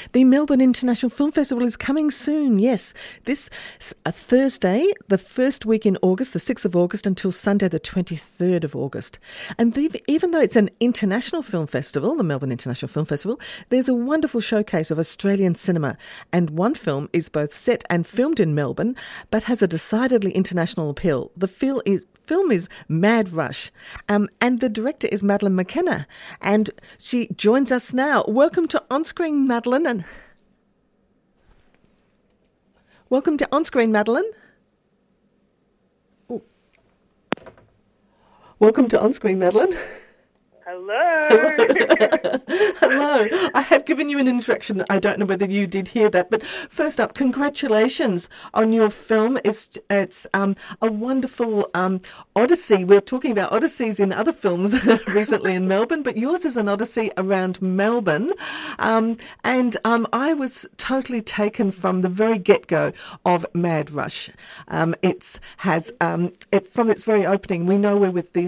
The Melbourne International Film Festival is coming soon, yes. This Thursday, the first week in August, the 6th of August, until Sunday, the 23rd of August. And even though it's an international film festival, the Melbourne International Film Festival, there's a wonderful showcase of Australian cinema. And one film is both set and filmed in Melbourne, but has a decidedly international appeal. The film is Mad Rush, and the director is Madeleine McKenna, and she joins us now. Welcome to On-Screen, Madeleine. And welcome to On-Screen, Madeleine. Ooh. Welcome to On-Screen, Madeleine. Hello. Hello. I have given you an introduction. I don't know whether you did hear that, but first up, congratulations on your film. It's a wonderful odyssey. We're talking about odysseys in other films recently in Melbourne, but yours is an odyssey around Melbourne. I was totally taken from the very get-go of Mad Rush. From its very opening, we know we're with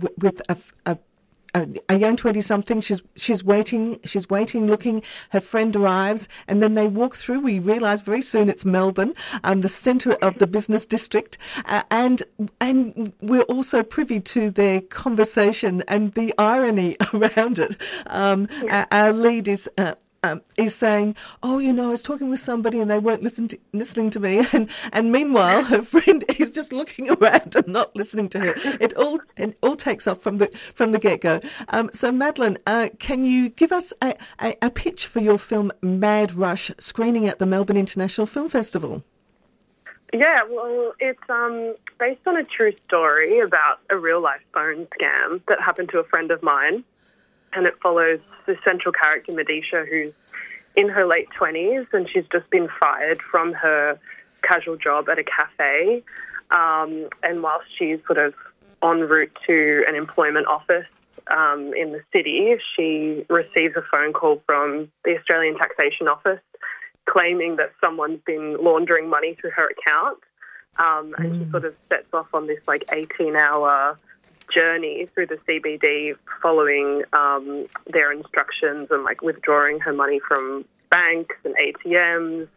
a young 20-something. She's waiting, looking. Her friend arrives, and then they walk through. We realise very soon it's Melbourne, the centre of the business district, and we're also privy to their conversation and the irony around it. Our lead is saying, "Oh, I was talking with somebody and they weren't listening to me," and meanwhile her friend is just looking around and not listening to her. It all takes off from the get-go. So Madeleine, can you give us a pitch for your film Mad Rush, screening at the Melbourne International Film Festival? Yeah, well, it's based on a true story about a real-life phone scam that happened to a friend of mine. And it follows the central character, Medisha, who's in her late 20s, and she's just been fired from her casual job at a cafe. And whilst she's sort of en route to an employment office in the city, she receives a phone call from the Australian Taxation Office claiming that someone's been laundering money through her account. And she sort of sets off on this 18-hour journey through the CBD, following their instructions and withdrawing her money from banks and ATMs.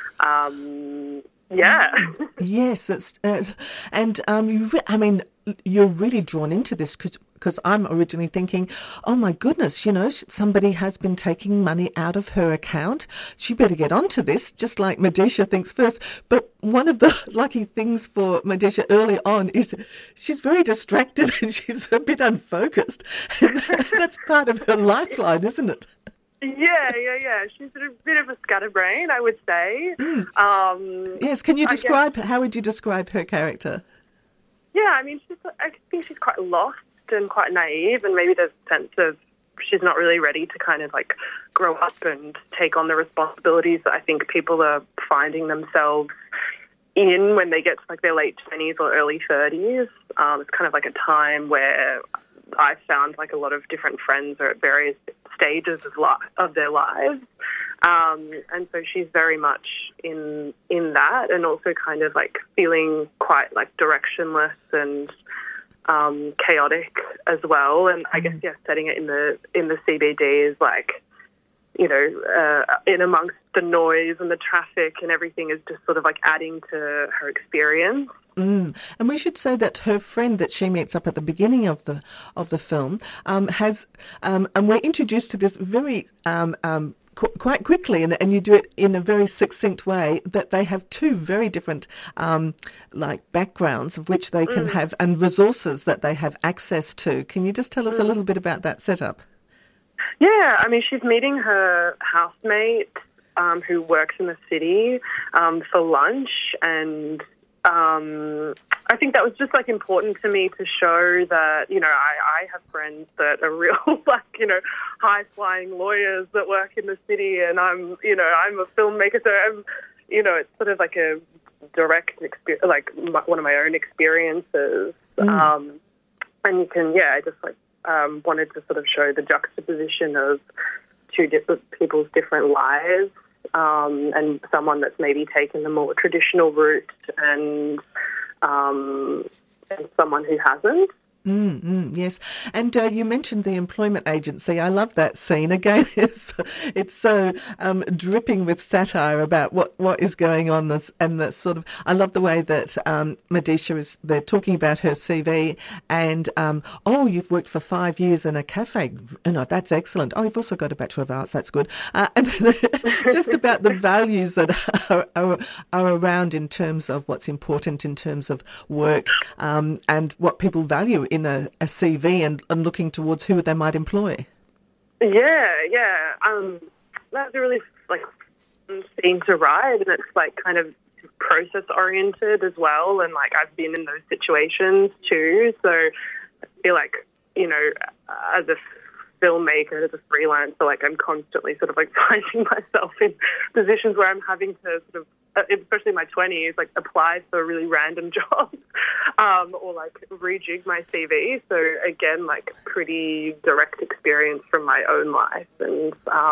Yes, you're really drawn into this because I'm originally thinking, oh my goodness, somebody has been taking money out of her account. She better get onto this, just like Medisha thinks first. But one of the lucky things for Medisha early on is she's very distracted and she's a bit unfocused. And that's part of her lifeline, isn't it? Yeah. She's a bit of a scatterbrain, I would say. Yes, can you how would you describe her character? Yeah, I think she's quite lost and quite naive, and maybe there's a sense of she's not really ready to kind of grow up and take on the responsibilities that I think people are finding themselves in when they get to their late 20s or early 30s. It's kind of a time where I've found a lot of different friends are at various stages of their lives. And so she's very much in that, and also kind of feeling quite directionless and chaotic as well. And I guess setting it in the CBD is in amongst the noise and the traffic and everything is just sort of adding to her experience. And we should say that her friend that she meets up at the beginning of the film has, and we're introduced to this very quite quickly, and you do it in a very succinct way, that they have two very different backgrounds of which they can have, and resources that they have access to. Can you just tell us a little bit about that setup? Yeah, she's meeting her housemate who works in the city for lunch, and I think that was just important to me to show that, I have friends that are real, high-flying lawyers that work in the city, and I'm a filmmaker, so it's sort of a direct experience, one of my own experiences. And you can, I just wanted to sort of show the juxtaposition of two different people's different lives, and someone that's maybe taken the more traditional route, and someone who hasn't. Yes, and you mentioned the employment agency. I love that scene. Again, it's so dripping with satire about what is going on. And that sort of, I love the way that Medisha they're talking about her CV and, you've worked for 5 years in a cafe. No, that's excellent. Oh, you've also got a Bachelor of Arts. That's good. And just about the values that are around in terms of what's important in terms of work and what people value in a CV and looking towards who they might employ. Yeah. That's a really fun scene to write, and it's kind of process oriented as well. And I've been in those situations too, so I feel as a filmmaker, as a freelancer, I'm constantly sort of finding myself in positions where I'm having to sort of, especially in my 20s, apply for really random jobs or rejig my CV. So again, pretty direct experience from my own life. And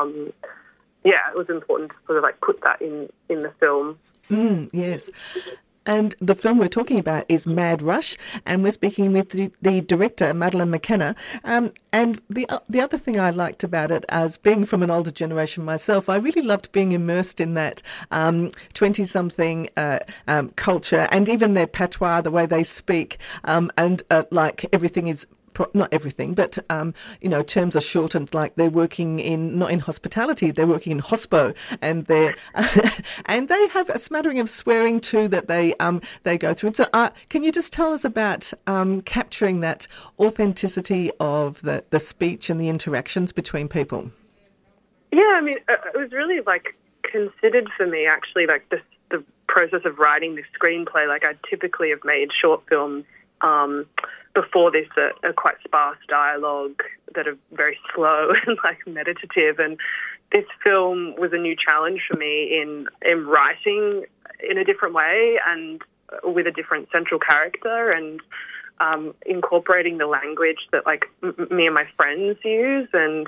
it was important to sort of put that in the film. Yes. And the film we're talking about is Mad Rush, and we're speaking with the director, Madeleine McKenna. And the other thing I liked about it, as being from an older generation myself, I really loved being immersed in that 20-something culture, and even their patois, the way they speak, and everything is... Not everything, but, terms are shortened, they're working not in hospitality, they're working in hospo, and and they have a smattering of swearing too that they go through. And so can you just tell us about capturing that authenticity of the speech and the interactions between people? Yeah, I mean, it was really considered for me, actually, the process of writing this screenplay. I typically have made short films before this are quite sparse dialogue that are very slow and meditative, and this film was a new challenge for me in writing in a different way and with a different central character, and incorporating the language that me and my friends use. And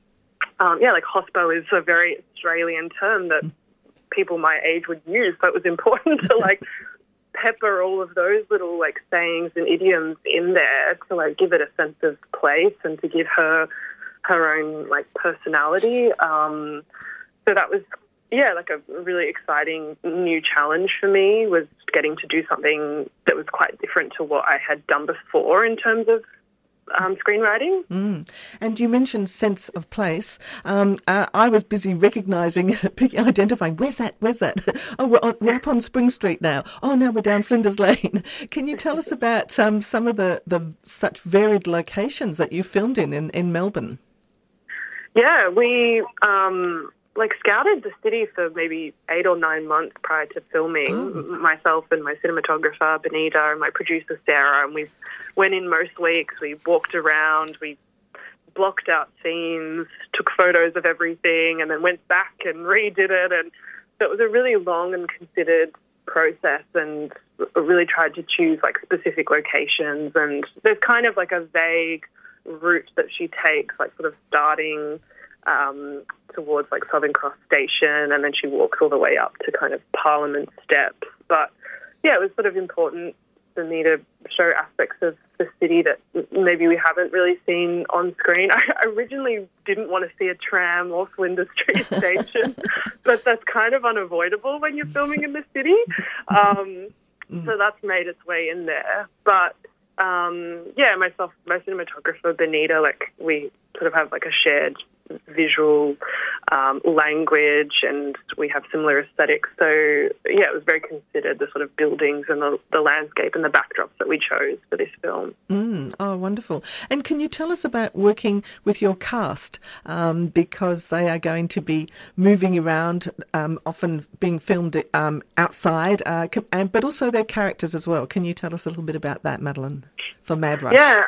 hospo is a very Australian term that people my age would use, so it was important to pepper all of those little sayings and idioms in there to give it a sense of place and to give her own personality. So that was a really exciting new challenge for me, was getting to do something that was quite different to what I had done before in terms of screenwriting. And you mentioned sense of place. I was busy recognising, identifying, where's that? Oh, we're up on Spring Street now. Oh, now we're down Flinders Lane. Can you tell us about some of the such varied locations that you filmed in Melbourne? Yeah, we scouted the city for maybe 8 or 9 months prior to filming. Myself and my cinematographer Benita and my producer Sarah, and we went in most weeks. We walked around, we blocked out scenes, took photos of everything, and then went back and redid it. And so it was a really long and considered process, and really tried to choose specific locations. And there's kind of a vague route that she takes, sort of starting towards Southern Cross Station, and then she walks all the way up to kind of Parliament Steps. But yeah, it was sort of important for me to show aspects of the city that maybe we haven't really seen on screen. I originally didn't want to see a tram or Flinders Street Station, but that's kind of unavoidable when you're filming in the city. So that's made its way in there. But myself, my cinematographer Benita, we sort of have a shared visual language, and we have similar aesthetics. So yeah, it was very considered, the sort of buildings and the landscape and the backdrops that we chose for this film. Oh, wonderful. And can you tell us about working with your cast, because they are going to be moving around, often being filmed outside, but also their characters as well. Can you tell us a little bit about that, Madeleine, for Mad Rush? Yeah,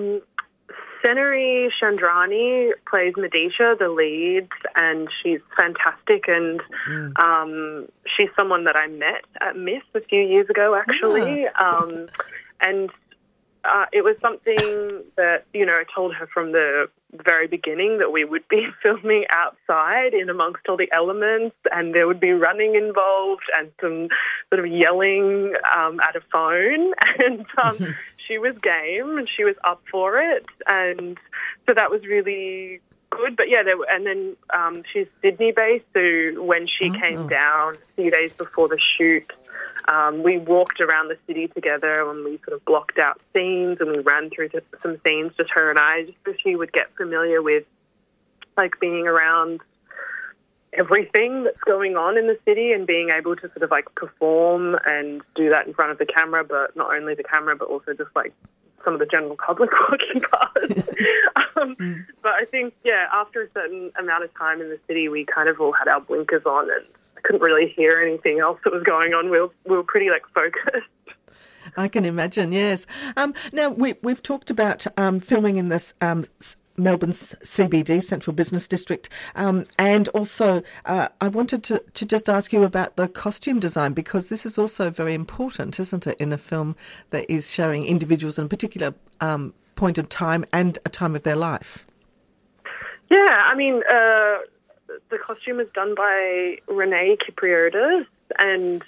Senari Chandrani plays Medisha, the lead, and she's fantastic. And she's someone that I met at MIS a few years ago, actually. And it was something that, I told her from the very beginning that we would be filming outside in amongst all the elements, and there would be running involved and some sort of yelling at a phone. And she was game and she was up for it. And so that was really good. But yeah, and then she's Sydney-based, so when she came down a few days before the shoot, we walked around the city together and we sort of blocked out scenes and we ran through some scenes, just her and I, just so she would get familiar with like being around everything that's going on in the city and being able to sort of like perform and do that in front of the camera, but not only the camera, but also just like some of the general public walking past. But I think, after a certain amount of time in the city, we kind of all had our blinkers on and I couldn't really hear anything else that was going on. We were pretty like focused. I can imagine, yes. Now, we've talked about filming in this Melbourne's CBD, Central Business District, and also I wanted to just ask you about the costume design, because this is also very important, isn't it, in a film that is showing individuals in a particular point of time and a time of their life. Yeah, I mean, the costume is done by Renee Kypriotis, and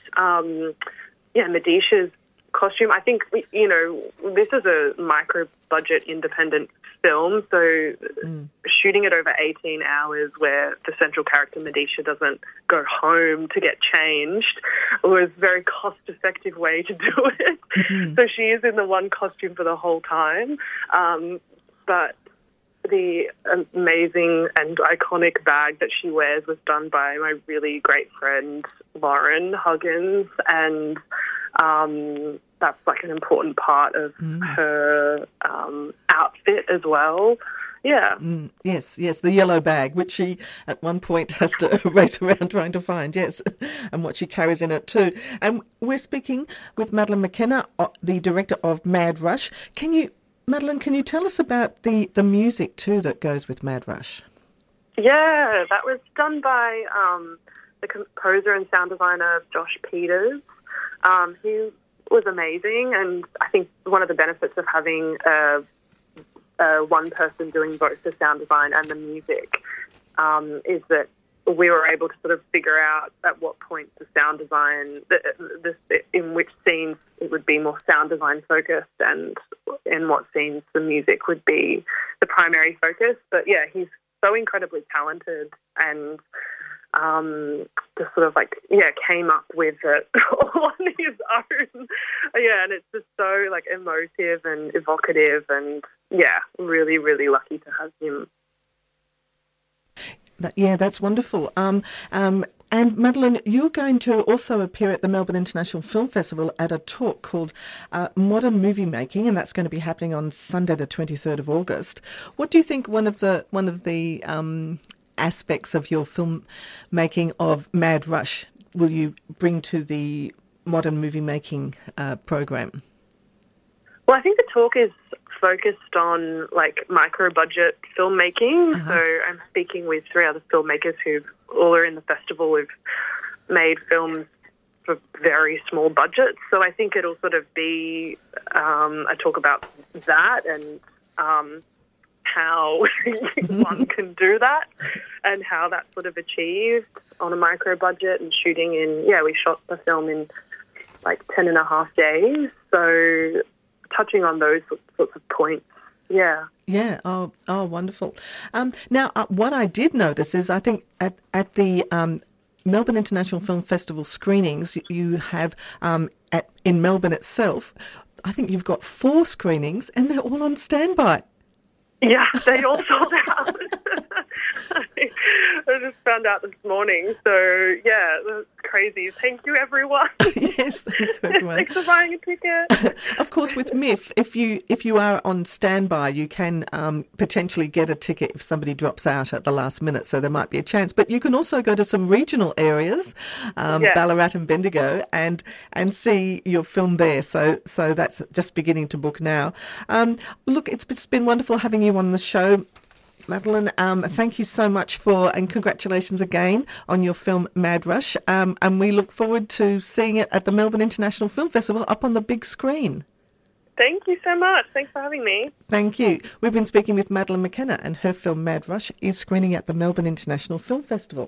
Medicia's costume. I think, this is a micro-budget independent film, so shooting it over 18 hours where the central character Medicia doesn't go home to get changed was a very cost-effective way to do it. Mm-hmm. So she is in the one costume for the whole time, but the amazing and iconic bag that she wears was done by my really great friend Lauren Huggins, and that's like an important part of her outfit as well. Yeah. Yes, the yellow bag, which she at one point has to race around trying to find, yes, and what she carries in it too. And we're speaking with Madeleine McKenna, the director of Mad Rush. Madeleine, can you tell us about the music too that goes with Mad Rush? Yeah, that was done by the composer and sound designer Josh Peters. He was amazing, and I think one of the benefits of having one person doing both the sound design and the music is that we were able to sort of figure out at what point the sound design, in which scenes it would be more sound design focused, and in what scenes the music would be the primary focus. But yeah, he's so incredibly talented and just sort of like, came up with it all on his own. Yeah, and it's just so like emotive and evocative, and really, really lucky to have him. That's wonderful. And Madeleine, you're going to also appear at the Melbourne International Film Festival at a talk called Modern Movie Making, and that's going to be happening on Sunday, the 23rd of August. What do you think one of the aspects of your film making of Mad Rush will you bring to the Modern Movie Making program? Well, I think the talk is focused on like micro-budget filmmaking. Uh-huh. So I'm speaking with 3 other filmmakers who all are in the festival who've made films for very small budgets. So I think it'll sort of be a talk about that and how one can do that and how that's sort of achieved on a micro-budget and shooting in, we shot the film in like 10 and a half days. So touching on those sorts of points. Yeah. Yeah. Oh, wonderful. Now, what I did notice is I think at the Melbourne International Film Festival screenings, you have in Melbourne itself, I think you've got 4 screenings and they're all on standby. Yeah, they all sold out. I just found out this morning. So, that's crazy. Thank you, everyone. Yes, thank you, everyone. Thanks for buying a ticket. Of course, with MIF, if you are on standby, you can potentially get a ticket if somebody drops out at the last minute, so there might be a chance. But you can also go to some regional areas, Ballarat and Bendigo, and see your film there. So that's just beginning to book now. Look, it's been wonderful having you on the show, Madeleine. Thank you so much and congratulations again on your film Mad Rush. And we look forward to seeing it at the Melbourne International Film Festival up on the big screen. Thank you so much. Thanks for having me. Thank you. We've been speaking with Madeline McKenna, and her film Mad Rush is screening at the Melbourne International Film Festival.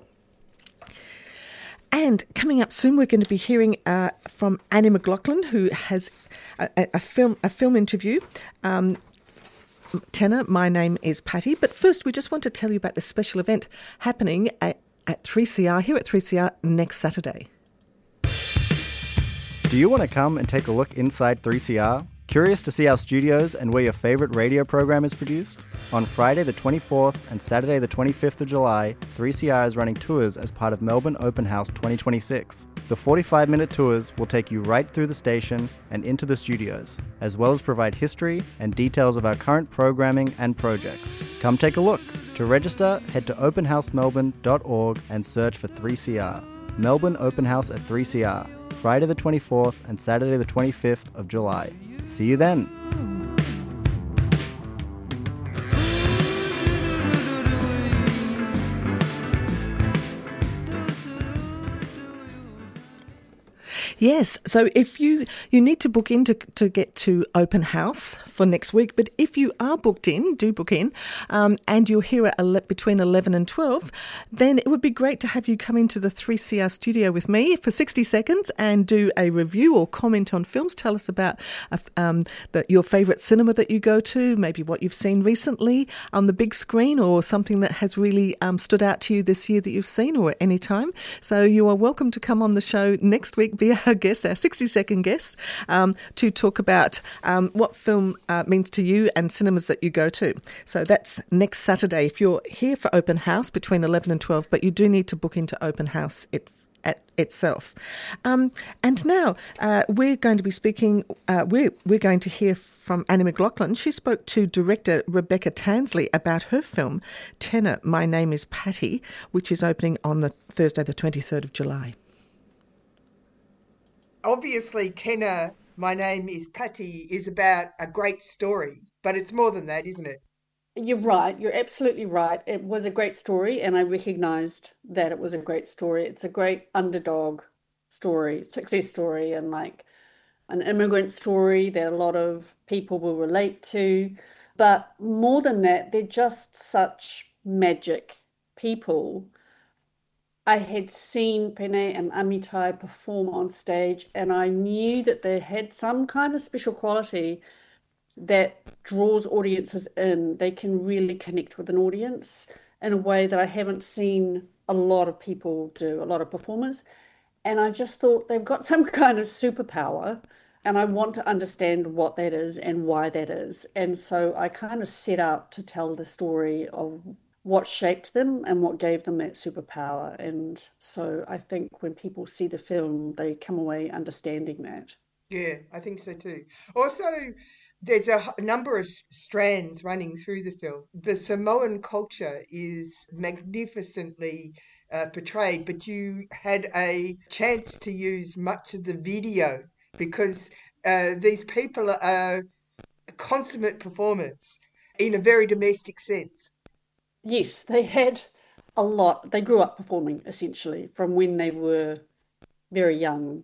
And coming up soon, we're going to be hearing from Annie McLaughlin, who has a film interview. Tenor, my name is Patty. But first, we just want to tell you about the special event happening at 3CR, here at 3CR next Saturday. Do you want to come and take a look inside 3CR? Curious to see our studios and where your favourite radio program is produced? On Friday the 24th and Saturday the 25th of July, 3CR is running tours as part of Melbourne Open House 2026. The 45-minute tours will take you right through the station and into the studios, as well as provide history and details of our current programming and projects. Come take a look. To register, head to openhousemelbourne.org and search for 3CR. Melbourne Open House at 3CR, Friday the 24th and Saturday the 25th of July. See you then. Yes, so if you need to book in to get to Open House for next week, but if you are booked in, do book in, and you're here at between 11 and 12, then it would be great to have you come into the 3CR studio with me for 60 seconds and do a review or comment on films. Tell us about your favourite cinema that you go to, maybe what you've seen recently on the big screen or something that has really stood out to you this year that you've seen or at any time. So you are welcome to come on the show next week, be our guest, our 60-second guest, to talk about what film means to you and cinemas that you go to. So that's next Saturday if you're here for Open House between 11 and 12, but you do need to book into Open House itself. And now we're going to be speaking, we're going to hear from Annie McLaughlin. She spoke to director Rebecca Tansley about her film, Tenor, My Name is Patty, which is opening on the Thursday the 23rd of July. Obviously, Tenor, My Name is Patty is about a great story, but it's more than that, isn't it? You're right. You're absolutely right. It was a great story, and I recognised that it was a great story. It's a great underdog story, success story, and like an immigrant story that a lot of people will relate to. But more than that, they're just such magic people. I had seen Pene and Amitai perform on stage, and I knew that they had some kind of special quality that draws audiences in. They can really connect with an audience in a way that I haven't seen a lot of people do, a lot of performers. And I just thought they've got some kind of superpower, and I want to understand what that is and why that is. And so I kind of set out to tell the story of what shaped them and what gave them that superpower. And so I think when people see the film, they come away understanding that. Yeah, I think so too. Also, there's a number of strands running through the film. The Samoan culture is magnificently portrayed, but you had a chance to use much of the video because these people are consummate performers in a very domestic sense. Yes, they had a lot. They grew up performing essentially from when they were very young,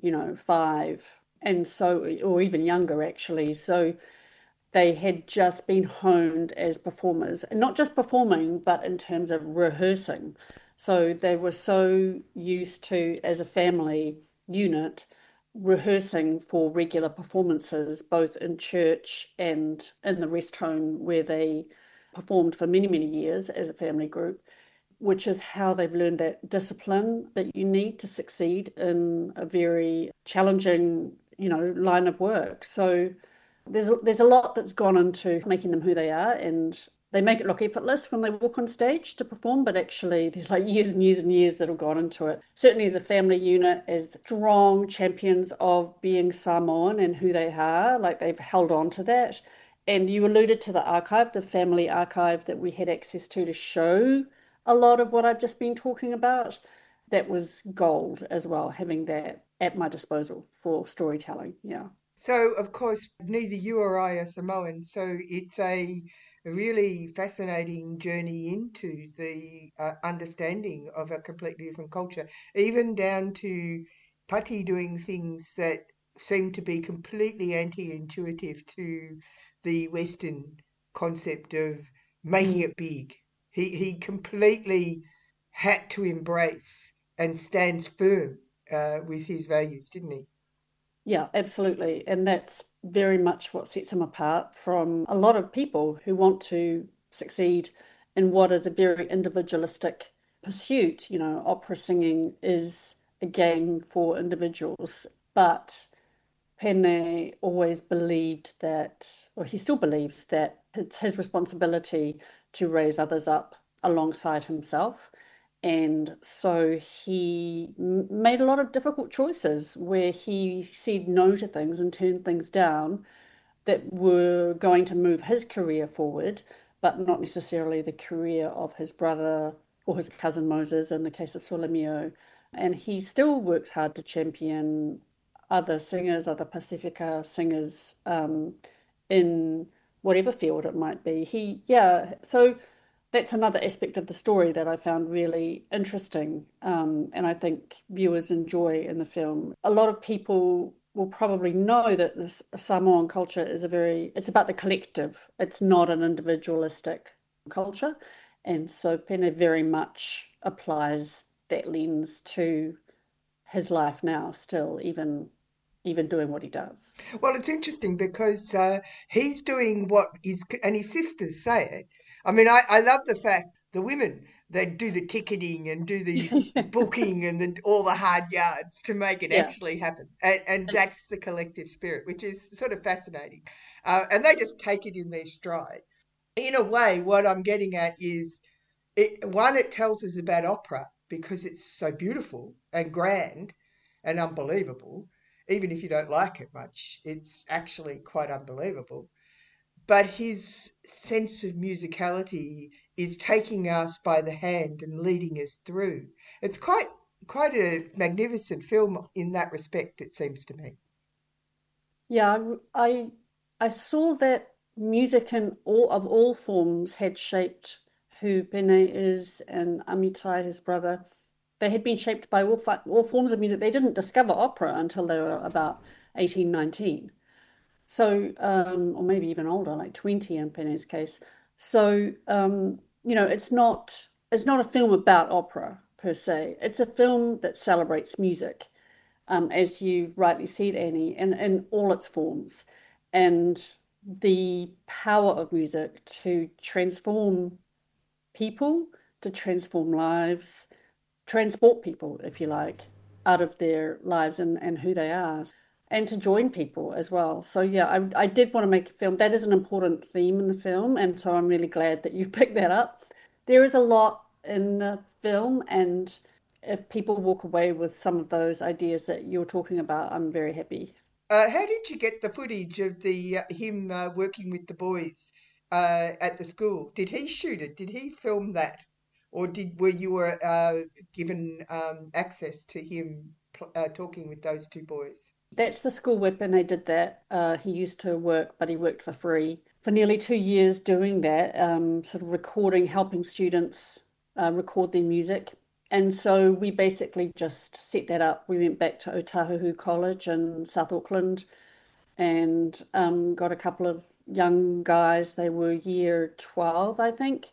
5, and so, or even younger actually. So they had just been honed as performers, and not just performing, but in terms of rehearsing. So they were so used to, as a family unit, rehearsing for regular performances, both in church and in the rest home where they performed for many, many years as a family group, which is how they've learned that discipline that you need to succeed in a very challenging, line of work. So there's a lot that's gone into making them who they are, and they make it look effortless when they walk on stage to perform, but actually there's like years and years and years that have gone into it. Certainly as a family unit, as strong champions of being Samoan and who they are, like they've held on to that. And you alluded to the archive, the family archive that we had access to show a lot of what I've just been talking about. That was gold as well, having that at my disposal for storytelling, yeah. So, of course, neither you or I are Samoan, so it's a really fascinating journey into the understanding of a completely different culture, even down to Pati doing things that seem to be completely anti-intuitive to the Western concept of making it big. He completely had to embrace and stands firm with his values, didn't he? Yeah, absolutely. And that's very much what sets him apart from a lot of people who want to succeed in what is a very individualistic pursuit. You know, opera singing is a game for individuals, but Penne always believed that, or he still believes that it's his responsibility to raise others up alongside himself. And so he made a lot of difficult choices where he said no to things and turned things down that were going to move his career forward, but not necessarily the career of his brother or his cousin Moses in the case of Solomeo. And he still works hard to champion other singers, other Pacifica singers, in whatever field it might be. So that's another aspect of the story that I found really interesting, and I think viewers enjoy in the film. A lot of people will probably know that this Samoan culture is it's about the collective. It's not an individualistic culture. And so Pene very much applies that lens to his life now, still, even doing what he does. Well, it's interesting because he's doing what is, and his sisters say it. I mean, I love the fact the women, they do the ticketing and do the booking and all the hard yards to make it Yeah. actually happen. And that's the collective spirit, which is sort of fascinating. And they just take it in their stride. In a way, what I'm getting at is, it tells us about opera because it's so beautiful and grand and unbelievable. Even if you don't like it much, it's actually quite unbelievable. But his sense of musicality is taking us by the hand and leading us through. It's quite a magnificent film in that respect, it seems to me. Yeah, I saw that music in all forms had shaped who Pene is, and Amitai, his brother. They had been shaped by all forms of music. They didn't discover opera until they were about 18, 19. So, or maybe even older, like 20 in Pene's case. So, it's not a film about opera per se. It's a film that celebrates music, as you rightly said, Annie, in all its forms, and the power of music to transform people, to transform lives, transport people, if you like, out of their lives and who they are, and to join people as well. So yeah, I did want to make a film. That is an important theme in the film, and so I'm really glad that you've picked that up. There is a lot in the film, and if people walk away with some of those ideas that you're talking about, I'm very happy. How did you get the footage of the him working with the boys at the school? Did he shoot it? Did he film that, or were you given access to him talking with those two boys? That's the school whip, and they did that. He used to work, but he worked for free for nearly 2 years doing that, sort of recording, helping students record their music. And so we basically just set that up. We went back to Otahuhu College in South Auckland and got a couple of young guys. They were year 12, I think,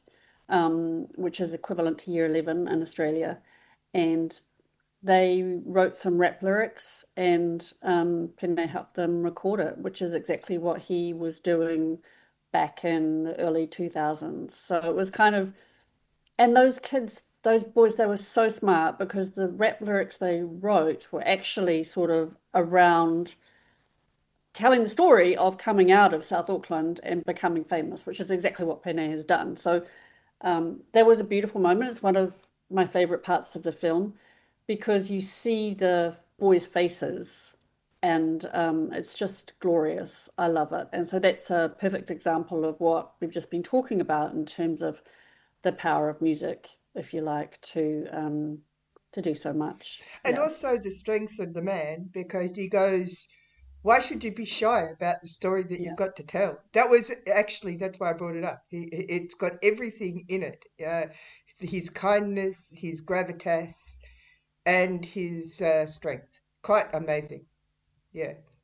which is equivalent to year 11 in Australia. And they wrote some rap lyrics, and Pene helped them record it, which is exactly what he was doing back in the early 2000s. So it was kind of, and those kids, those boys, they were so smart because the rap lyrics they wrote were actually sort of around telling the story of coming out of South Auckland and becoming famous, which is exactly what Pene has done. So that was a beautiful moment. It's one of my favorite parts of the film because you see the boys' faces and it's just glorious. I love it. And so that's a perfect example of what we've just been talking about in terms of the power of music, if you like, to do so much. And Yeah. also the strength of the man, because he goes, why should you be shy about the story that Yeah. you've got to tell? That was actually, that's why I brought it up. It's got everything in it. His kindness, his gravitas, and his strength. Quite amazing. Yeah.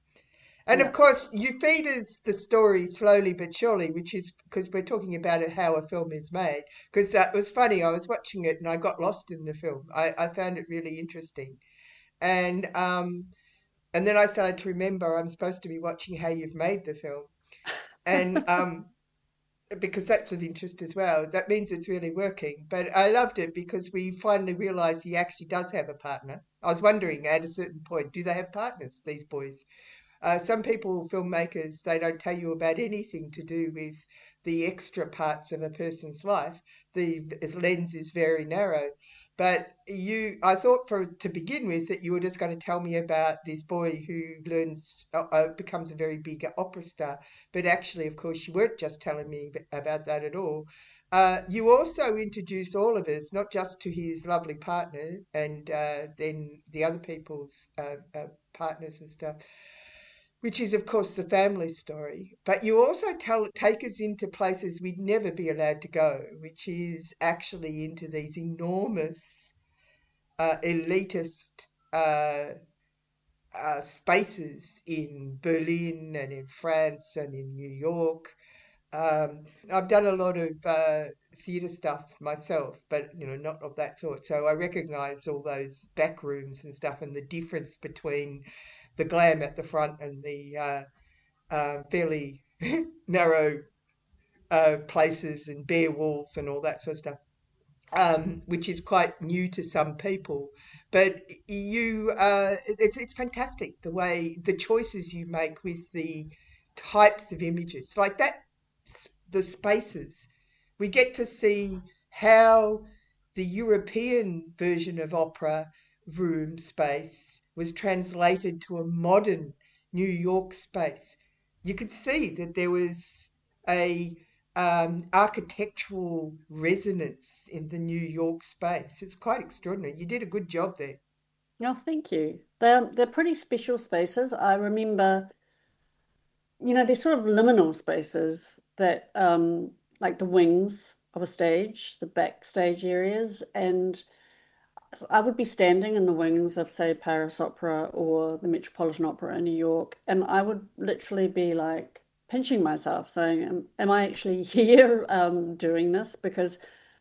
And Yeah. of course, you feed us the story slowly but surely, which is because we're talking about how a film is made. Because it was funny, I was watching it and I got lost in the film. I found it really interesting. And and then I started to remember I'm supposed to be watching how you've made the film. And because that's of interest as well. That means it's really working. But I loved it because we finally realised he actually does have a partner. I was wondering at a certain point, do they have partners, these boys? Some people, filmmakers, they don't tell you about anything to do with the extra parts of a person's life. The lens is very narrow. But I thought to begin with that you were just going to tell me about this boy who becomes a very big opera star. But actually, of course, you weren't just telling me about that at all. You also introduced all of us, not just to his lovely partner and then the other people's partners and stuff, which is, of course, the family story. But you also take us into places we'd never be allowed to go, which is actually into these enormous elitist spaces in Berlin and in France and in New York. I've done a lot of theatre stuff myself, but not of that sort. So I recognise all those back rooms and stuff, and the difference between the glam at the front and the fairly narrow places and bare walls and all that sort of stuff, which is quite new to some people. But it's fantastic the choices you make with the types of images like that, the spaces. We get to see how the European version of opera room space was translated to a modern New York space. You could see that there was a architectural resonance in the New York space. It's quite extraordinary. You did a good job there. Oh, thank you. They're pretty special spaces. I remember, they're sort of liminal spaces that like the wings of a stage, the backstage areas, and I would be standing in the wings of, say, Paris Opera or the Metropolitan Opera in New York, and I would literally be like pinching myself, saying, "Am I actually here doing this?" Because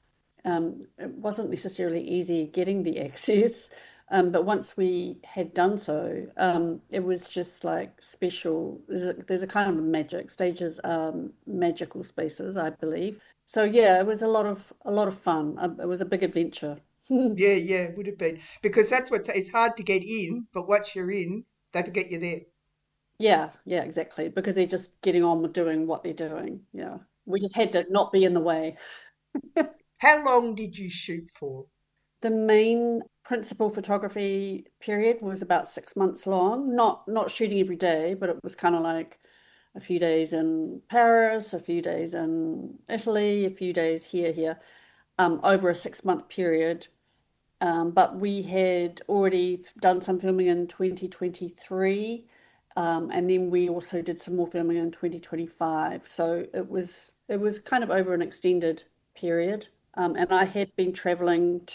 it wasn't necessarily easy getting the access, but once we had done so, it was just like special. There's a kind of magic. Stages magical spaces, I believe. So yeah, it was a lot of fun. It was a big adventure. Yeah, it would have been. Because it's hard to get in, but once you're in, they forget you're there. Yeah, exactly. Because they're just getting on with doing what they're doing. Yeah. We just had to not be in the way. How long did you shoot for? The main principal photography period was about 6 months long. Not shooting every day, but it was kind of like a few days in Paris, a few days in Italy, a few days here, over a 6 month period. But we had already done some filming in 2023, and then we also did some more filming in 2025. So it was kind of over an extended period. And I had been traveling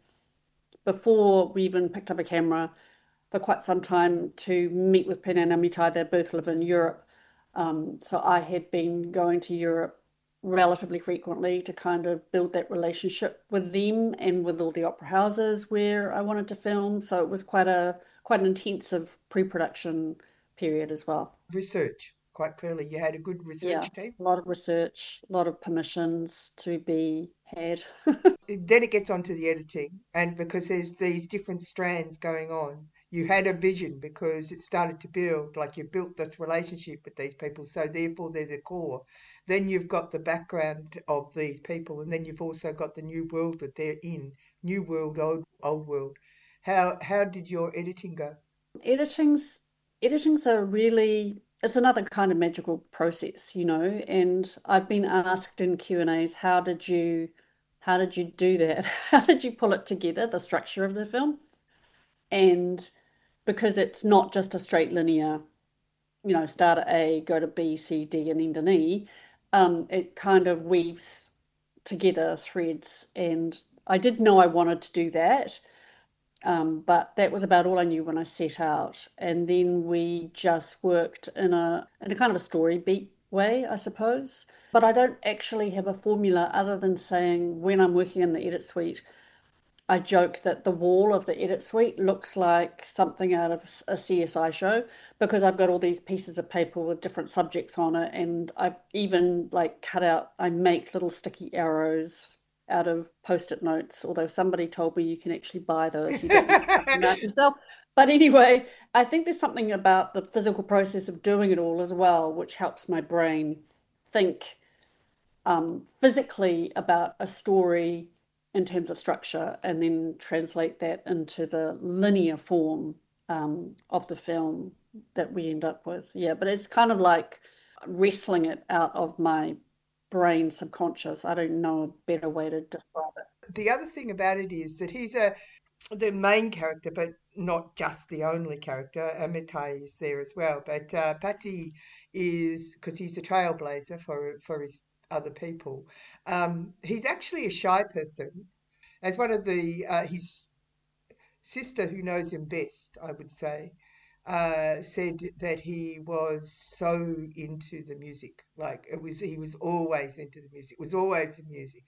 before we even picked up a camera, for quite some time to meet with Penn and Amitai. They both live in Europe. So I had been going to Europe relatively frequently to kind of build that relationship with them and with all the opera houses where I wanted to film. So it was quite an intensive pre-production period as well. Research, quite clearly. You had a good Yeah, research team. a lot of research, a lot of permissions to be had. Then it gets onto the editing, and because there's these different strands going on, you had a vision because it started to build, like you built this relationship with these people, so therefore they're the core. Then you've got the background of these people, and then you've also got the new world that they're in. New world, old world. How did your editing go? Editing's editing's a really it's another kind of magical process, and I've been asked in Q&As, how did you do that? How did you pull it together, the structure of the film? And because it's not just a straight linear, start at A, go to B, C, D, and end in E, it kind of weaves together threads. And I did know I wanted to do that. But that was about all I knew when I set out. And then we just worked in a kind of a story beat way, I suppose. But I don't actually have a formula other than saying when I'm working in the edit suite, I joke that the wall of the edit suite looks like something out of a CSI show because I've got all these pieces of paper with different subjects on it, and I even like I make little sticky arrows out of post-it notes, although somebody told me you can actually buy those. You don't need to cut them out yourself. But anyway, I think there's something about the physical process of doing it all as well, which helps my brain think physically about a story in terms of structure and then translate that into the linear form of the film that we end up with. Yeah, but it's kind of like wrestling it out of my brain subconscious. I don't know a better way to describe it. The other thing about it is that he's the main character, but not just the only character. Amitai is there as well, but Patty is, because he's a trailblazer for his other people. He's actually a shy person. As one of the his sister who knows him best, I would say, said that he was so into the music. Like he was always into the music. It was always the music.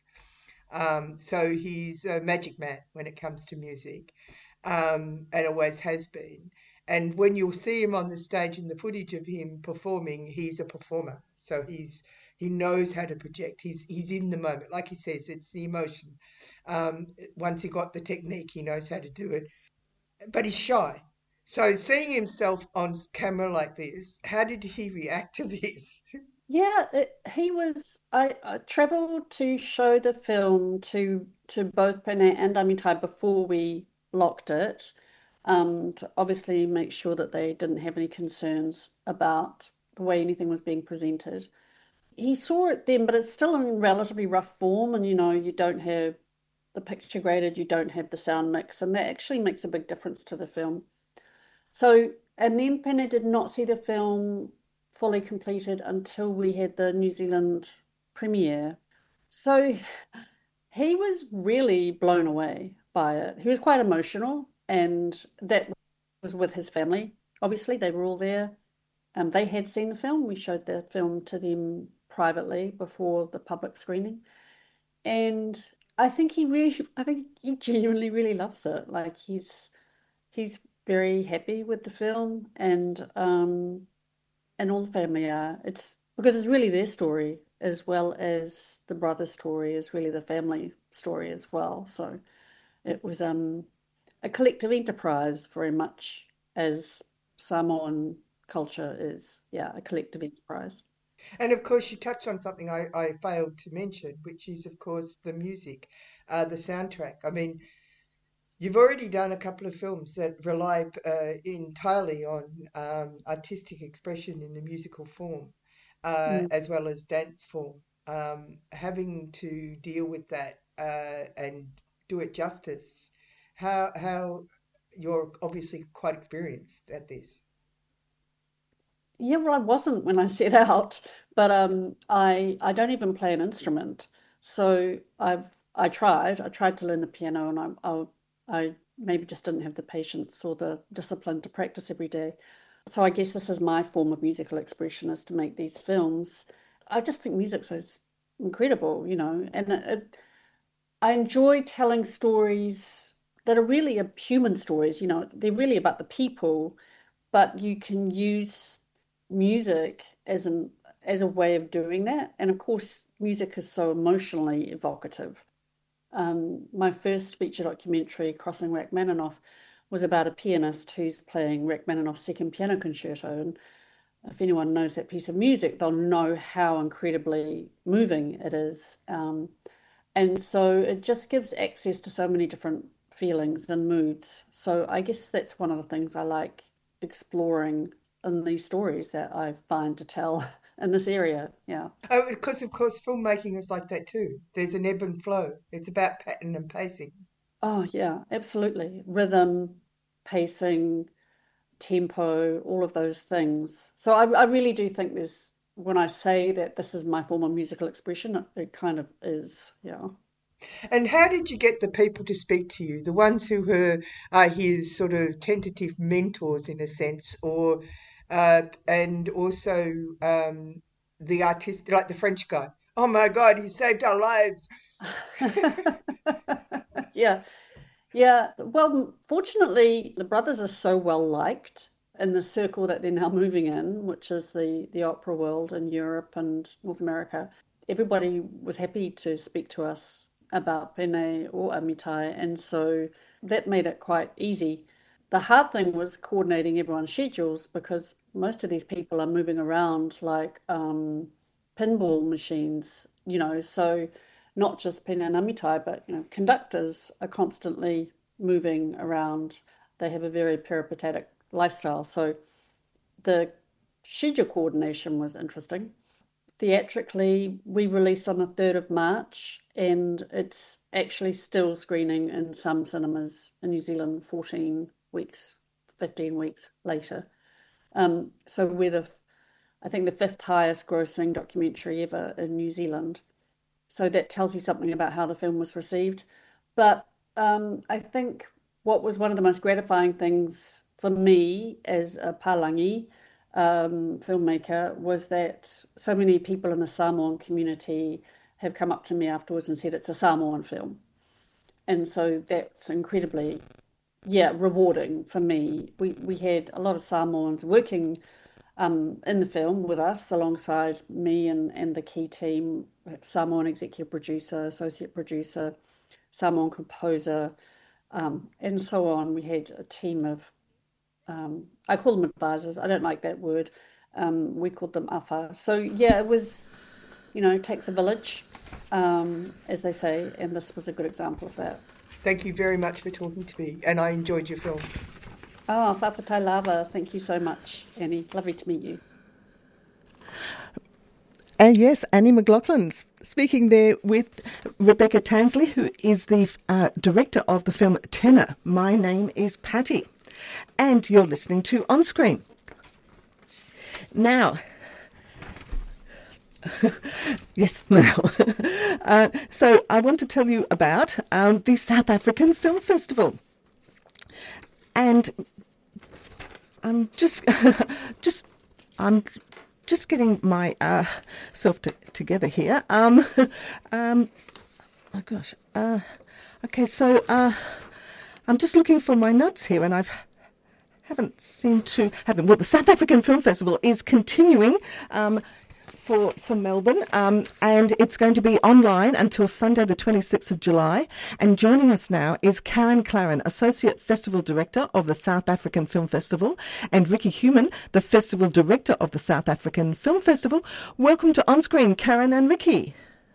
So he's a magic man when it comes to music, and always has been. And when you'll see him on the stage in the footage of him performing, he's a performer. So he knows how to project. He's in the moment. Like he says, it's the emotion. Once he got the technique, he knows how to do it. But he's shy. So seeing himself on camera like this, how did he react to this? Yeah, he was. I traveled to show the film to both Pene and Amitai before we locked it, to obviously make sure that they didn't have any concerns about the way anything was being presented. He saw it then, but it's still in relatively rough form, and you don't have the picture graded, you don't have the sound mix, and that actually makes a big difference to the film. So, and then Pene did not see the film fully completed until we had the New Zealand premiere. So he was really blown away by it. He was quite emotional, and that was with his family. Obviously, they were all there. They had seen the film. We showed the film to them privately before the public screening. And I think he genuinely really loves it. Like he's very happy with the film, and all the family are. It's because it's really their story as well as the brother's story is really the family story as well. So it was a collective enterprise very much as Samoan culture is. Yeah, a collective enterprise. And of course, you touched on something I failed to mention, which is, of course, the music, the soundtrack. I mean, you've already done a couple of films that rely entirely on artistic expression in the musical form, Mm. as well as dance form. Having to deal with that and do it justice, how you're obviously quite experienced at this. Yeah, well, I wasn't when I set out, but I don't even play an instrument. So I tried to learn the piano, and I maybe just didn't have the patience or the discipline to practice every day. So I guess this is my form of musical expression is to make these films. I just think music's so incredible, and I enjoy telling stories that are really human stories. They're really about the people, but you can use music as a way of doing that. And of course, music is so emotionally evocative. My first feature documentary, Crossing Rachmaninoff, was about a pianist who's playing Rachmaninoff's Second Piano Concerto. And if anyone knows that piece of music, they'll know how incredibly moving it is. And so it just gives access to so many different feelings and moods. So I guess that's one of the things I like exploring in these stories that I find to tell in this area. Yeah. Oh, because of course filmmaking is like that too. There's an ebb and flow. It's about pattern and pacing. Oh, yeah, absolutely. Rhythm, pacing, tempo, all of those things. So I really do think when I say that this is my form of musical expression, it kind of is. Yeah. And how did you get the people to speak to you? The ones who are his sort of tentative mentors, in a sense, or and also the artist, like the French guy. Oh my God, he saved our lives. Yeah. Yeah. Well, fortunately, the brothers are so well liked in the circle that they're now moving in, which is the opera world in Europe and North America. Everybody was happy to speak to us about Pene or Amitai, and so that made it quite easy. The hard thing was coordinating everyone's schedules because most of these people are moving around like pinball machines, so not just Pene and Amitai, but conductors are constantly moving around. They have a very peripatetic lifestyle, so the schedule coordination was interesting. Theatrically, we released on the 3rd of March, and it's actually still screening in some cinemas in New Zealand 15 weeks later. So we're I think the 5th highest grossing documentary ever in New Zealand. So that tells you something about how the film was received. But I think what was one of the most gratifying things for me as a Palangi filmmaker was that so many people in the Samoan community have come up to me afterwards and said it's a Samoan film. And so that's incredibly, rewarding for me. We had a lot of Samoans working in the film with us alongside me and the key team, Samoan executive producer, associate producer, Samoan composer, and so on. We had a team of I call them advisors. I don't like that word. We called them afa. So it was, takes a village, as they say, and this was a good example of that. Thank you very much for talking to me, and I enjoyed your film. Oh, whawhatai lava. Thank you so much, Annie. Lovely to meet you. And yes, Annie McLaughlin speaking there with Rebecca Tansley, who is the director of the film Tenor. My Name is Patty. And you're listening to On Screen. Now, yes, now. So I want to tell you about the South African Film Festival. And I'm just getting my self together here. Oh gosh. Okay, so I'm just looking for my notes here, and haven't seemed to have them. Well, the South African Film Festival is continuing for Melbourne, and it's going to be online until Sunday the 26th of July. And joining us now is Karen Claren, Associate Festival Director of the South African Film Festival, and Ricky Human, the Festival Director of the South African Film Festival. Welcome to On Screen, Karen and Ricky.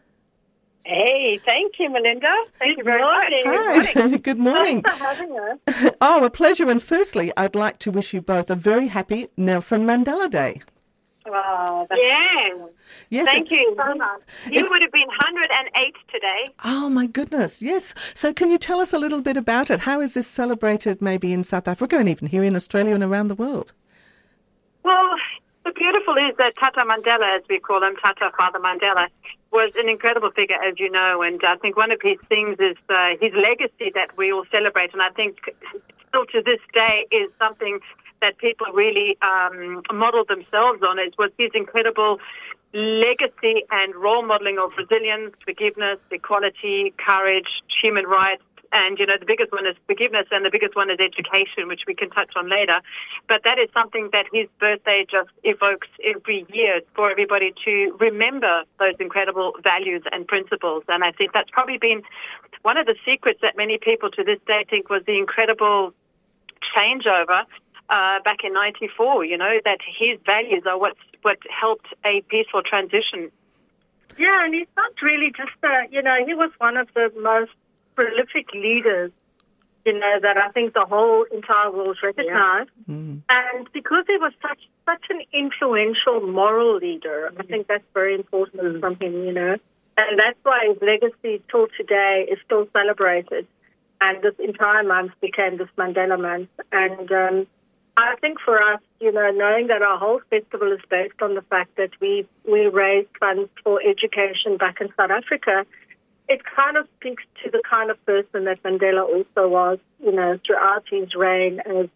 Hey, thank you, Melinda. Thank you very much. Hi. Good morning. Thanks for having us. Oh, a pleasure. And firstly, I'd like to wish you both a very happy Nelson Mandela Day. Wow. Yeah. Yes. Thank you so much. You would have been 108 today. Oh, my goodness. Yes. So can you tell us a little bit about it? How is this celebrated maybe in South Africa and even here in Australia and around the world? Well, the beautiful is that Tata Mandela, as we call him, Tata Father Mandela, was an incredible figure, as you know, and I think one of his things is his legacy that we all celebrate, and I think still to this day is something that people really model themselves on. It was his incredible legacy and role modeling of resilience, forgiveness, equality, courage, human rights. And, the biggest one is forgiveness and the biggest one is education, which we can touch on later. But that is something that his birthday just evokes every year for everybody to remember those incredible values and principles. And I think that's probably been one of the secrets that many people to this day think was the incredible changeover back in 94, that his values are what helped a peaceful transition. Yeah, and he's not really just he was one of the most prolific leaders, that I think the whole entire world recognized. Yeah. Mm. And because he was such an influential moral leader, I think that's very important from him, And that's why his legacy till today is still celebrated. And this entire month became this Mandela Month. And I think for us, knowing that our whole festival is based on the fact that we raise funds for education back in South Africa, it kind of speaks to the kind of person that Mandela also was, throughout his reign as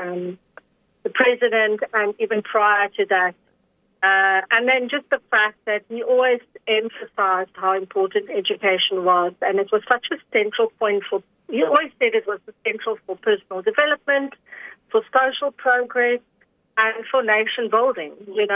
the president and even prior to that. And then just the fact that he always emphasized how important education was, and it was such a central point he always said it was essential for personal development, for social progress, and for nation building,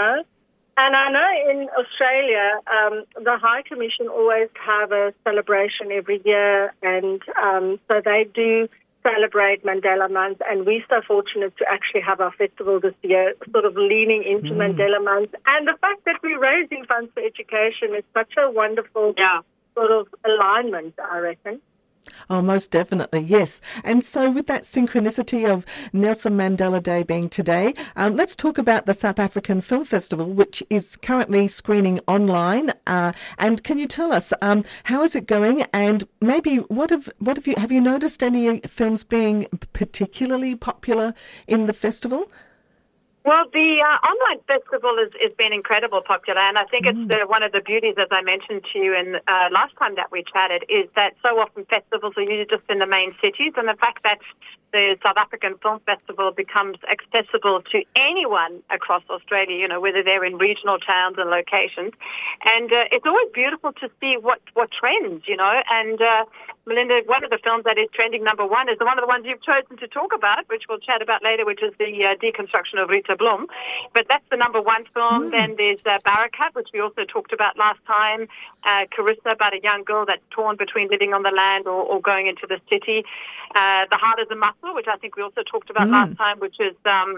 And I know in Australia, the High Commission always have a celebration every year, and so they do celebrate Mandela Month, and we're so fortunate to actually have our festival this year, sort of leaning into Mandela Month. And the fact that we're raising funds for education is such a wonderful sort of alignment, I reckon. Oh, most definitely, yes. And so with that synchronicity of Nelson Mandela Day being today, let's talk about the South African Film Festival, which is currently screening online. And can you tell us, how is it going? And maybe have you noticed any films being particularly popular in the festival? Well, the online festival has been incredibly popular, and I think it's one of the beauties, as I mentioned to you in last time that we chatted, is that so often festivals are usually just in the main cities, and the fact that the South African Film Festival becomes accessible to anyone across Australia, whether they're in regional towns and locations. And it's always beautiful to see what trends, And Melinda, one of the films that is trending number one is one of the ones you've chosen to talk about, which we'll chat about later, which is the deconstruction of Rita Blum. But that's the number one film. Then there's Barakat, which we also talked about last time. Carissa, about a young girl that's torn between living on the land or going into the city. The Heart is a Muscle, which I think we also talked about last time, which is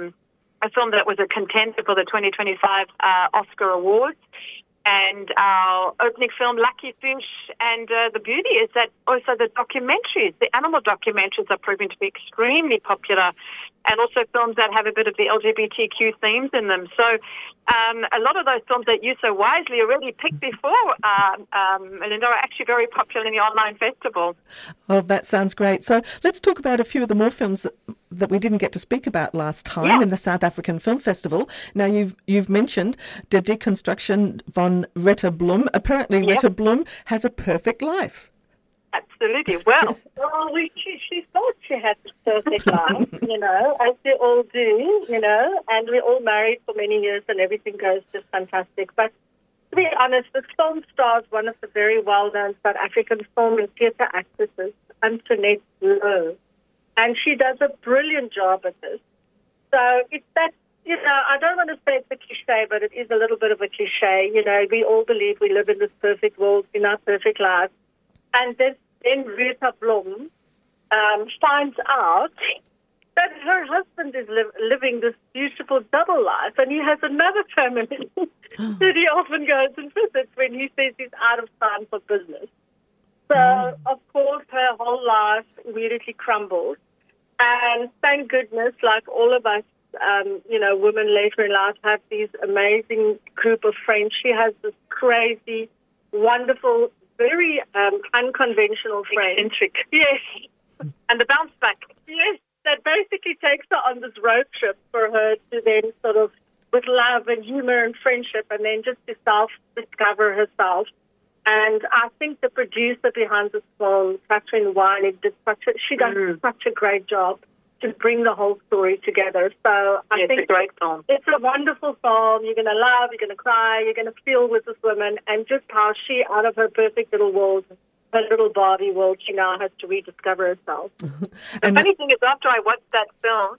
a film that was a contender for the 2025 Oscar Awards. And our opening film, Lucky Fish. And the beauty is that also the documentaries, the animal documentaries, are proving to be extremely popular, and also films that have a bit of the LGBTQ themes in them. So a lot of those films that you so wisely already picked before, Melinda, are actually very popular in the online festival. Oh, that sounds great. So let's talk about a few of the more films that we didn't get to speak about last time in the South African Film Festival. Now, you've mentioned the deconstruction von Rita Blum. Apparently, Rita Blum has a perfect life. Absolutely. Well, she thought she had this perfect life, as we all do, and we're all married for many years and everything goes just fantastic. But to be honest, the film stars one of the very well-known South African film and theatre actresses, Antoinette Lowe. And she does a brilliant job at this. So it's that, I don't want to say it's a cliche, but it is a little bit of a cliche. We all believe we live in this perfect world, in our perfect life. And then Rita Blum finds out that her husband is living this beautiful double life, and he has another family that he often goes and visits when he says he's out of time for business. So, of course, her whole life immediately crumbles. And thank goodness, like all of us, women later in life have these amazing group of friends. She has this crazy, wonderful, very unconventional friend. Eccentric. Yes. And the bounce back. Yes, that basically takes her on this road trip for her to then sort of, with love and humor and friendship, and then just to self-discover herself. And I think the producer behind this film, Catherine Weinig, she does such a great job to bring the whole story together. So I think it's a great film. It's a wonderful film. You're going to laugh, you're going to cry, you're going to feel with this woman, and just how she, out of her perfect little world, her little Barbie world, she now has to rediscover herself. The funny thing is, after I watched that film,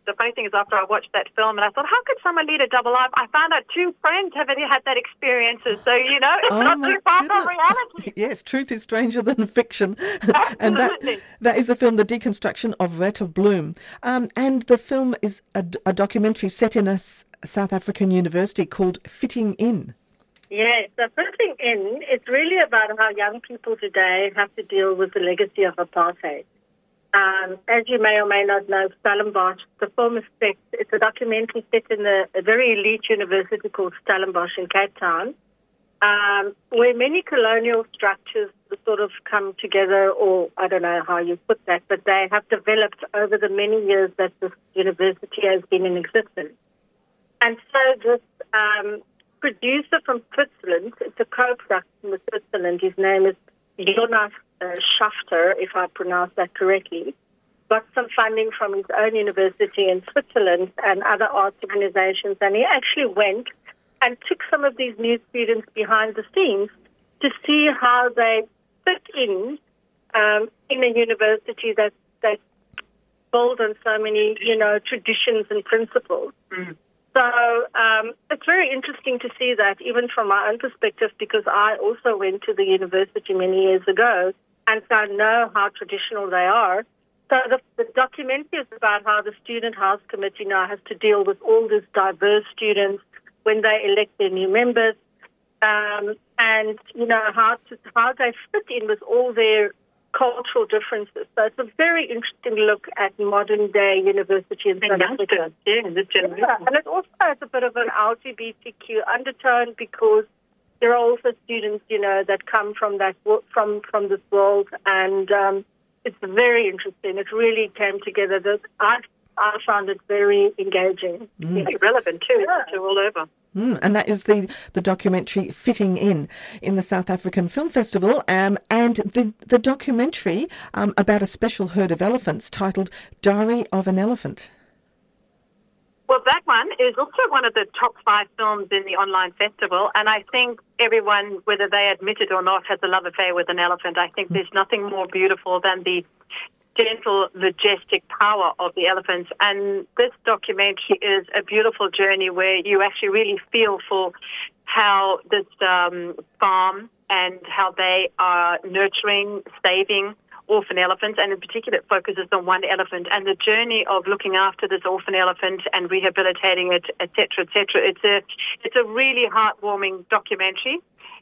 and I thought, how could someone lead a double life? I found out two friends have had that experience. So, it's not too far from reality. Yes, truth is stranger than fiction. And that is the film, The Deconstruction of Rita Blum. And the film is a documentary set in a South African university called Fitting In. Yes, so Fitting In, it's really about how young people today have to deal with the legacy of apartheid. As you may or may not know, Stellenbosch, the film is set, it's a documentary set in a very elite university called Stellenbosch in Cape Town, where many colonial structures sort of come together, or I don't know how you put that, but they have developed over the many years that this university has been in existence. And so this producer from Switzerland, it's a co-production with Switzerland, his name is Jonas Schafter, if I pronounce that correctly, got some funding from his own university in Switzerland and other arts organizations, and he actually went and took some of these new students behind the scenes to see how they fit in a university that built on so many, traditions and principles. Mm. So it's very interesting to see that, even from my own perspective, because I also went to the university many years ago, and so I know how traditional they are. So the documentary is about how the Student House Committee now has to deal with all these diverse students when they elect their new members, and how they fit in with all their cultural differences. So it's a very interesting look at modern day university in South Africa. Yeah, and it also has a bit of an LGBTQ undertone, because there are also students, that come from from this world, and it's very interesting. It really came together. I found it very engaging. Very relevant too. Yeah. All over. And that is the documentary Fitting in the South African Film Festival, and the documentary about a special herd of elephants titled Diary of an Elephant. Well, that one is also one of the top 5 films in the online festival, and I think everyone, whether they admit it or not, has a love affair with an elephant. I think there's nothing more beautiful than the gentle, majestic power of the elephants. And this documentary is a beautiful journey where you actually really feel for how this farm and how they are nurturing, saving orphan elephants, and in particular it focuses on one elephant and the journey of looking after this orphan elephant and rehabilitating it, etc., etc. It's a really heartwarming documentary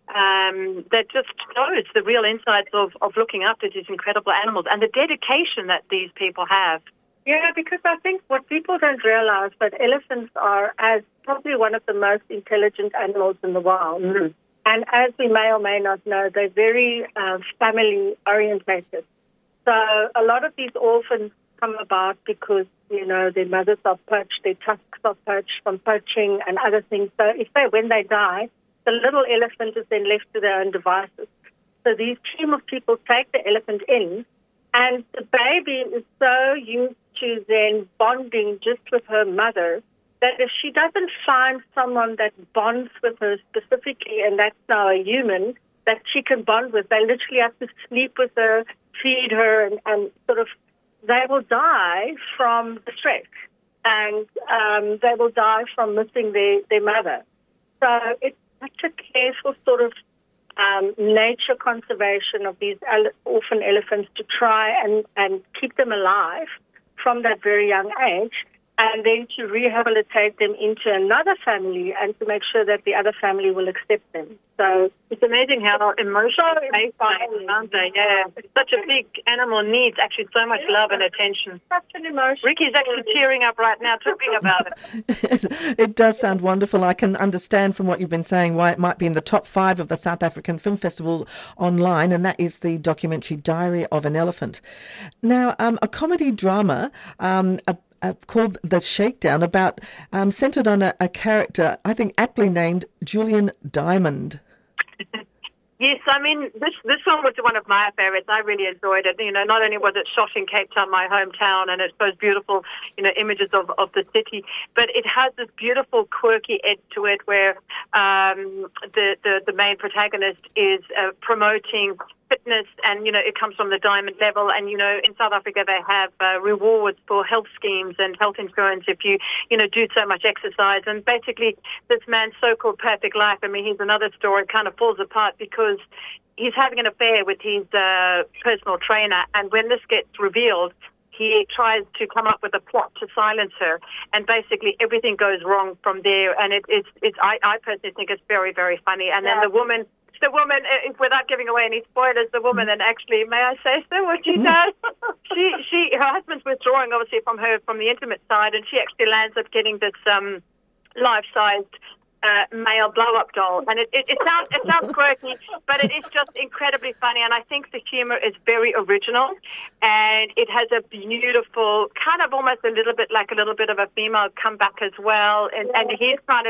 that just shows the real insights of looking after these incredible animals and the dedication that these people have. Yeah, because I think what people don't realize, that elephants are as probably one of the most intelligent animals in the world. Mm-hmm. And as we may or may not know, they're very family-orientated. So a lot of these orphans come about because, their mothers are poached, their tusks are poached from poaching and other things. So when they die, the little elephant is then left to their own devices. So these team of people take the elephant in, and the baby is so used to then bonding just with her mother that if she doesn't find someone that bonds with her specifically, and that's now a human, that she can bond with, they literally have to sleep with her, feed her, and sort of, they will die from the stress, and they will die from missing their mother. So it's such a careful sort of nature conservation of these orphan elephants to try and keep them alive from that very young age, and then to rehabilitate them into another family and to make sure that the other family will accept them. So it's amazing how emotional they are, aren't they? Yeah. Such a big animal needs actually so much love and attention. Such an emotion. Ricky's actually tearing up right now talking about it. It does sound wonderful. I can understand from what you've been saying why it might be in the top 5 of the South African Film Festival online, and that is the documentary Diary of an Elephant. Now, a comedy drama called The Shakedown, about centred on a character, I think aptly named Julian Diamond. Yes, I mean, this film was one of my favourites. I really enjoyed it. Not only was it shot in Cape Town, my hometown, and it shows beautiful, images of the city, but it has this beautiful, quirky edge to it where the main protagonist is promoting fitness, and it comes from the diamond level, and in South Africa they have rewards for health schemes and health insurance if you do so much exercise. And basically this man's so-called perfect life, I mean, he's another story, kind of falls apart because he's having an affair with his personal trainer, and when this gets revealed, he tries to come up with a plot to silence her, and basically everything goes wrong from there. And I personally think it's very, very funny. And then the woman, without giving away any spoilers, the woman, and actually, may I say so, what she does? Her husband's withdrawing, obviously, from the intimate side, and she actually lands up getting this life-sized male blow-up doll. And it sounds quirky, but it is just incredibly funny. And I think the humor is very original, and it has a beautiful, kind of almost a little bit of a female comeback as well. And he's kind of just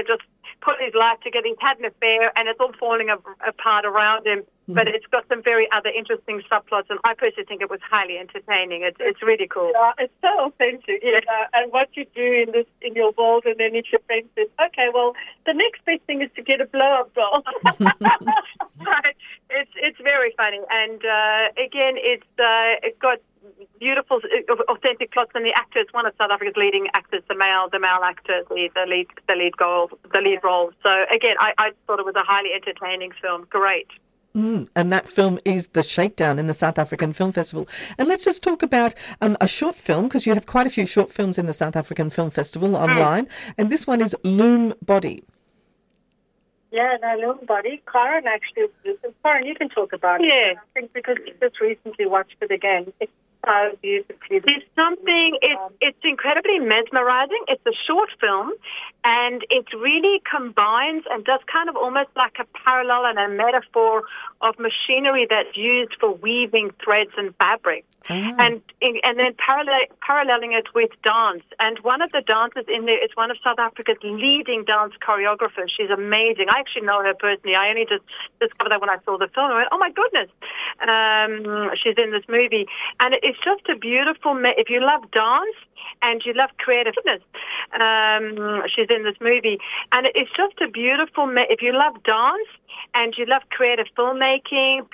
put his life together. He's had an affair, and it's all falling apart around him. But it's got some very other interesting subplots, and I personally think it was highly entertaining. It's really cool. Yeah, it's so authentic, you know, and what you do in your world, and then if your friend says, okay, well, the next best thing is to get a blow-up doll. Right. It's very funny, and again, it's got beautiful, authentic plots, and the actor is one of South Africa's leading actors, the male actor, the lead role. So again, I thought it was a highly entertaining film. Great. And that film is The Shakedown in the South African Film Festival. And let's just talk about a short film, because you have quite a few short films in the South African Film Festival online. And this one is Loom Body. Yeah, no, Loom Body. Karen actually, Karen, you can talk about it. Yeah. I think because you just recently watched it again. It's so beautifully. There's something, it's incredibly mesmerizing. It's a short film, and it really combines and does kind of almost like a parallel and a metaphor of machinery that's used for weaving threads and fabric. And then paralleling it with dance. And one of the dancers in there is one of South Africa's leading dance choreographers. She's amazing. I actually know her personally. I only just discovered that when I saw the film. I went, oh my goodness. She's in this movie. And it's just a beautiful, if you love dance and you love creativeness, she's in this movie. And it's just a beautiful, if you love dance and you love creative filmmaking,